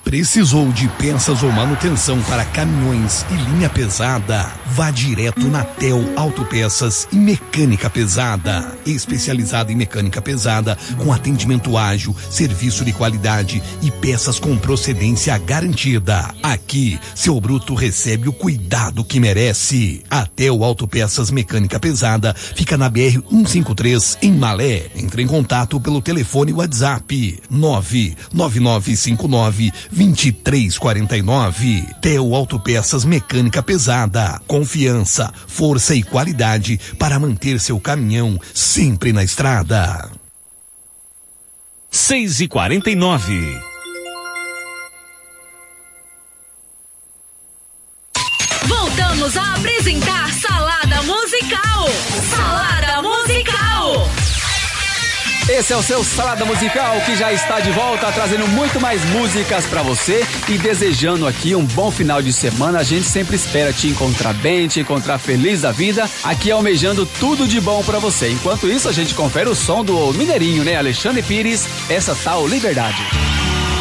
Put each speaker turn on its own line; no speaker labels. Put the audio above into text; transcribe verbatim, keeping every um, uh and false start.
Precisou de peças ou manutenção para caminhões e linha pesada? Vá direto na Tel Autopeças e Mecânica Pesada. Especializada em mecânica pesada, com atendimento ágil, serviço de qualidade e peças com procedência garantida. Aqui, seu bruto recebe o cuidado que merece. A Tel Autopeças Mecânica Pesada fica na B R cento e cinquenta e três, em Malé. Entre em contato pelo telefone WhatsApp nove nove nove cinco nove vinte e três quarenta e nove. Tel Autopeças Mecânica Pesada. Confiança, força e qualidade para manter seu caminhão sempre na estrada.
seis e quarenta e nove.
Voltamos a apresentar Salada Musical. Salada Musical.
Esse é o seu Salada Musical, que já está de volta, trazendo muito mais músicas pra você e desejando aqui um bom final de semana. A gente sempre espera te encontrar bem, te encontrar feliz da vida, aqui almejando tudo de bom pra você. Enquanto isso, a gente confere o som do mineirinho, né? Alexandre Pires, essa tal Liberdade.